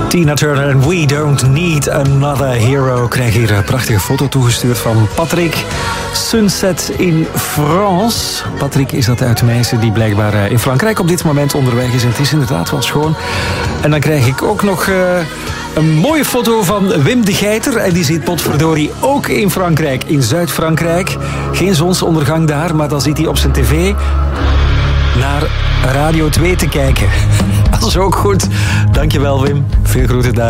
Tina Turner en We Don't Need Another Hero. Ik krijg hier een prachtige foto toegestuurd van Patrick. Sunset in France. Patrick is dat uit Meissen die blijkbaar in Frankrijk op dit moment onderweg is. En het is inderdaad wel schoon. En dan krijg ik ook nog een mooie foto van Wim de Geiter. En die zit potverdorie ook in Frankrijk, in Zuid-Frankrijk. Geen zonsondergang daar, maar dan zit hij op zijn tv naar Radio 2 te kijken. Dat is ook goed. Dankjewel, Wim. Veel groeten daar.